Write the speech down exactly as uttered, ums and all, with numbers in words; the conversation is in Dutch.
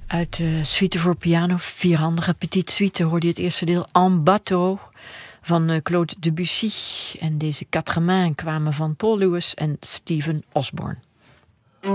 Uit de suite voor piano, vierhandige petite suite, hoorde je het eerste deel En Bateau van uh, Claude Debussy. En deze quatre mains kwamen van Paul Lewis en Stephen Osborne.